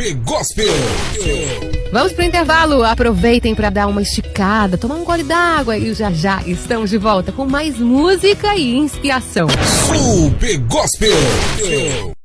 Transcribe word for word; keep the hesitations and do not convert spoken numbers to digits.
Super Gospel. Vamos pro intervalo, aproveitem para dar uma esticada, tomar um gole d'água e já já estamos de volta com mais música e inspiração. Super Gospel.